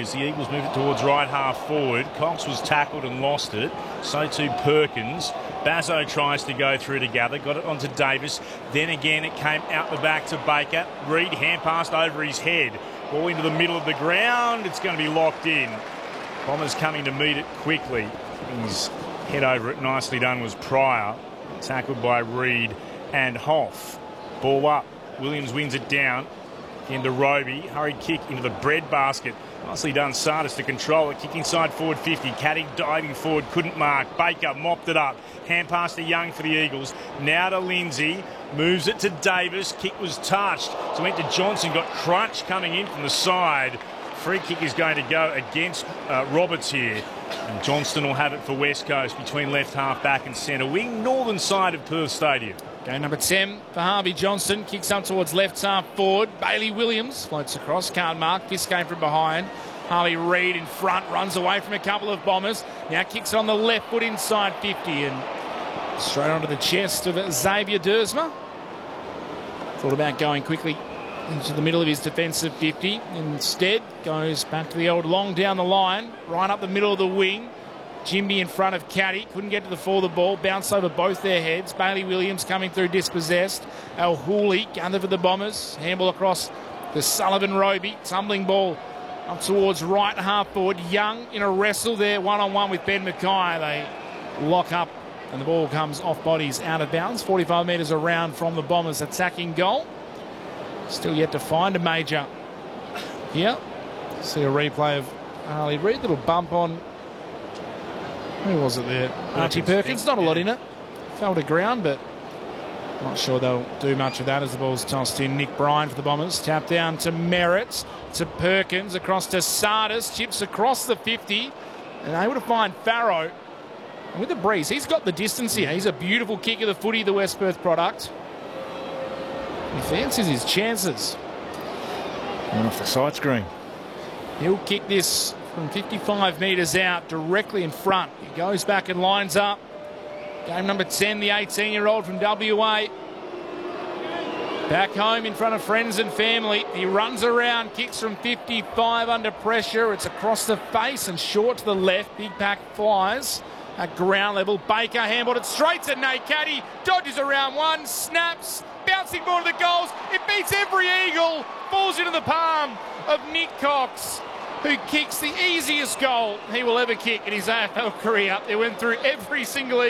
as the Eagles move it towards right half forward. Cox was tackled and lost it. So too Perkins. Bazzo tries to go through to gather. Got it onto Davis. Then again it came out the back to Baker. Reid hand passed over his head. Ball into the middle of the ground. It's going to be locked in. Bombers coming to meet it quickly. His head over it, nicely done, was Pryor. Tackled by Reid and Hoff. Ball up. Williams wins it down. Into Roby. Hurried kick into the bread basket. Nicely done, Sardis to control it. Kick inside forward 50. Caddy diving forward, couldn't mark. Baker mopped it up. Hand pass to Young for the Eagles. Now to Lindsay. Moves it to Davis. Kick was touched. So went to Johnson. Got Crunch coming in from the side. Free kick is going to go against Roberts here. And Johnston will have it for West Coast between left half back and centre wing. Northern side of Perth Stadium. Game number 10 for Harvey Johnston. Kicks up towards left half forward. Bailey Williams floats across. Can't mark. This came from behind. Harley Reid in front. Runs away from a couple of Bombers. Now kicks on the left foot inside 50. And straight onto the chest of Xavier Dersma. Thought about going quickly into the middle of his defensive 50. Instead, goes back to the old long down the line. Right up the middle of the wing. Jimby in front of Caddy. Couldn't get to the fall of the ball. Bounced over both their heads. Bailey Williams coming through dispossessed. Al Hooley gather for the Bombers. Handball across the Sullivan Roby. Tumbling ball up towards right half forward. Young in a wrestle there. One-on-one with Ben Mackay. They lock up and the ball comes off bodies out of bounds. 45 metres around from the Bombers attacking goal. Still yet to find a major here. See a replay of Harley Reid. Little bump on... Who was it there? Archie Perkins. Not a lot in it. Fell to ground, but not sure they'll do much of that as the ball's tossed in. Nick Bryan for the Bombers. Tap down to Merritt, to Perkins, across to Sardis. Chips across the 50. And able to find Farrow. And with the breeze, he's got the distance here. He's a beautiful kick of the footy, the West Perth product. He fancies his chances. And off the side screen. He'll kick this from 55 metres out, directly in front. He goes back and lines up. Game number 10, the 18-year-old from WA. Back home in front of friends and family. He runs around, kicks from 55 under pressure. It's across the face and short to the left. Big pack flies at ground level. Baker handballed it straight to Nate Caddy. Dodges around one, snaps, bouncing ball to the goals. It beats every Eagle. Falls into the palm of Nick Cox, who kicks the easiest goal he will ever kick in his AFL career. It went through every single